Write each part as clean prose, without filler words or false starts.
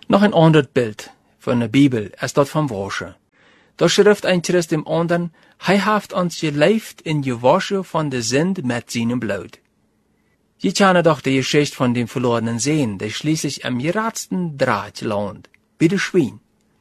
Noch ein anderes Bild von der Bibel ist das vom Waschen. Da schrift ein Christ dem anderen, er hat uns gelebt in gewaschen von der Sünde mit seinem Blut. Je kennen doch die Geschichte von dem verlorenen Sehen, der schließlich am geratsten Draht landet, bei der Schwein.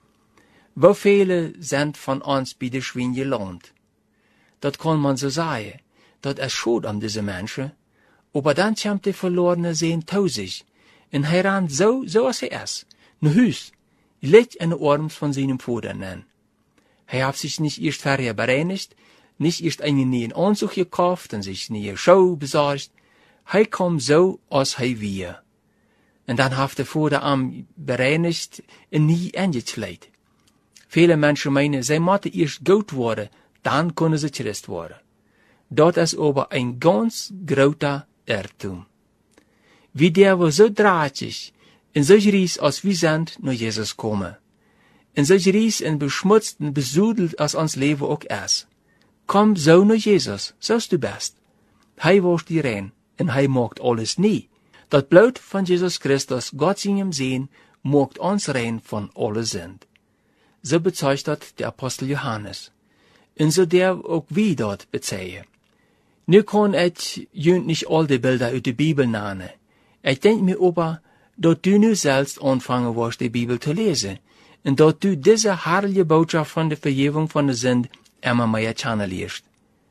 Wo viele sind von uns bei der Schwein gelandet? Das kann man so sagen, das ist schuld an diese Menschen, aber dann kommt der verlorene Sehen zu sich, und er rennt so als er ist, nach Hus, liegt in den Armen von seinem Vater an. Er hat sich nicht erst vorher bereinigt, nicht erst einen neuen Anzug gekauft und sich neue Schuhe besorgt. Er kommt so, als er wir. Und dann hat der Vater am bereinigt und nie angekleidet. Viele Menschen meinen, sie müssen erst gut werden, dann können sie Christ werden. Das ist aber ein ganz großer Irrtum. Wie der wo so drahtig, in solch Ries als wir sind, nach Jesus kommen. In solch Ries und beschmutzt und besudelt als ons Leben auch ist. Komm so nach Jesus, so's du bist. Er wascht dir rein, und er macht alles nie. Das Blut von Jesus Christus, Gott seinem Sehen, macht uns rein von alle Sünd. So bezeugt der Apostel Johannes. Und so der auch wir dort bezeugen. Nu kann ich nicht all die Bilder aus der Bibel nennen. Ich denk mir aber, dass du nu selbst anfangen wirst, die Bibel zu lesen. Und dass du diese herrliche Botschaft von der Vergebung von der Sünde immer mehr kennenlernst.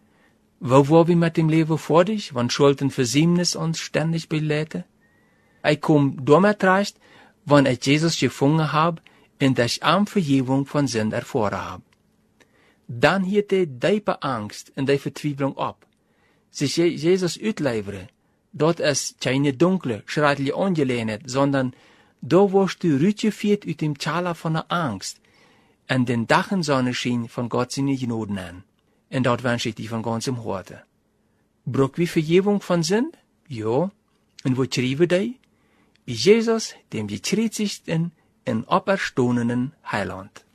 Wo war wir mit dem Leben vor dich, wenn Schuld und Versäumnis uns ständig belehrte? Ich komm damit recht, wenn ich Jesus gefunden hab und ich am Vergebung von Sünde erfahren hab. Dann hielt die Angst und die Verzweiflung ab. Sich Jesus uitleveren, dat ist keine dunkle, schreckliche Angelegenheit, sondern da wirst du rausgeführt aus dem Tal von der Angst und den Dachen Sonnenschein von Gott seine Gnaden an. Und dort wünsche ich dir von ganzem Herzen. Braucht wie Vergebung von Sünde? Ja. Und wo schreiben die? Wie Jesus, dem gekreuzigten und auferstandenen Heiland.